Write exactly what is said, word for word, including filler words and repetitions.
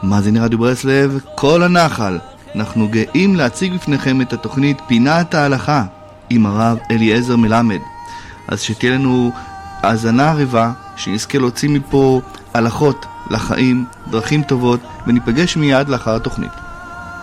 מאזיני רדיו ברסלב, כל הנחל, אנחנו גאים להציג בפניכם את התוכנית פינת ההלכה עם הרב אליעזר מלמד. אז שתהיה לנו האזנה ערבה, שנזכה להוציא מפה הלכות לחיים, דרכים טובות, וניפגש מיד לאחר התוכנית.